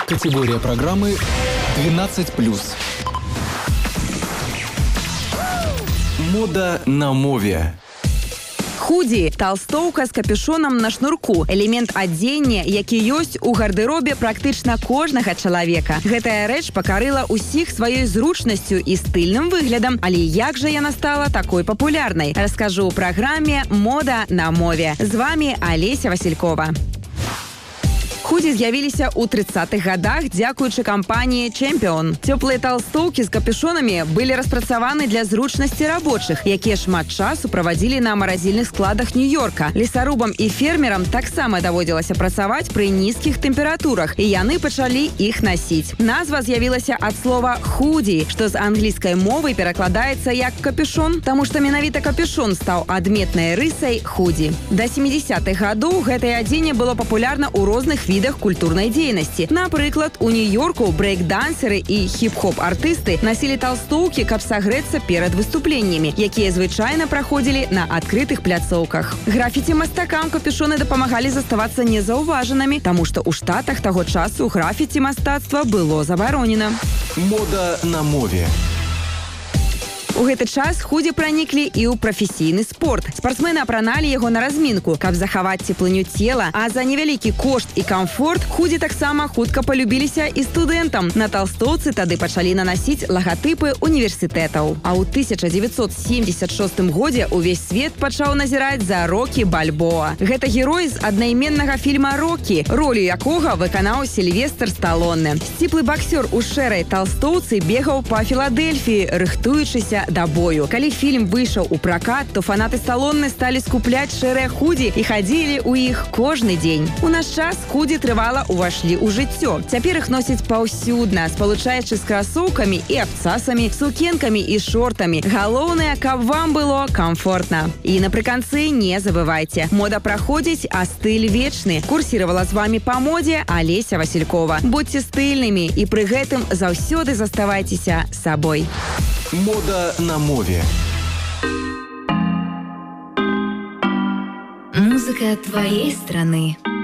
Категория программы 12+. Мода на мове. Худі – толстовка з капюшонам на шнурку. Элемент адзення, які ёсць у гардэробе практычна кожнага чалавека. Гэтая рэч пакарыла ўсіх сваёй зручнасцю і стыльным выглядам. Але як жа яна стала такой папулярнай? Раскажу ў праграме «Мода на мове». З вами Олеся Василькова. Худі з'явіліся ў 30-х гадах дзякуючы кампаніі «Чэмпіон». Цёплыя толстовкі з капюшонамі былі распрацаваны для зручнасці рабочых, якія шмат часу правадзілі на маразільных складах Нью-Йорка. Лесарубам і фермерам таксама даводзілася працаваць пры нізкіх тэмпературах, і яны пачалі іх насіць. Назва з'явілася ад слова «худі», што з англійскай мовы перакладаецца як «капюшон», таму што менавіта капюшон стаў адметнай рысай худі. Да 70-х гадоў гэтае адзенне было папулярна ў розных відах культурнай дзейнасці. Напрыклад, у Нью-Йорку брэйк-дансеры і хіп-хоп-артысты насілі толстовкі, каб сагрэцца перад выступленнямі, якія звычайна праходзілі на адкрытых пляцоўках. Графіці-мастакам капюшоны дапамагалі заставацца незаўважанымі, таму што ў Штатах таго часу графіці-мастацтва было забаронена. Мода на мове. У гэты час худі праніклі і ў прафесійны спорт. Спартсмены апраналі яго на размінку, каб захаваць цеплыню цела, а за невялікі кошт і камфорт худі таксама хутка полюбіліся і студэнтам. На толстовцы тады пачалі нанасіць лагатыпы універсітэтаў. А ў 1976 годзе ўвесь свет пачаў назіраць за Рокі Бальбоа. Гэта герой з аднайменнага фільма «Рокі», ролю якога выканаў Сільвестр Сталоне. Сціплы баксёр у шэрай толстовцы бегаў па Філадельфіі, рыхтуючыся да бою. Калі фільм выйшаў у пракат, то фанаты Сталоне сталі скупляць шэрыя худі і хадзілі ў іх кожны дзень. У наш час худі трывала ўвайшлі ў жыццё. Цяпер іх носяць паўсюдна, спалучаючы з красоўкамі і абцасамі, сукенкамі і шортамі. Галоўнае, каб вам было комфортна. І напрыканцы не забывайце. Мода праходзіць, а стыль вечны. Курсіравала з вами па модзе Олеся Василькова. Будьце стыльнымі і пры гэтым заўсёды заставайцеся сабой. Мода на мове. Музыка твоей страны.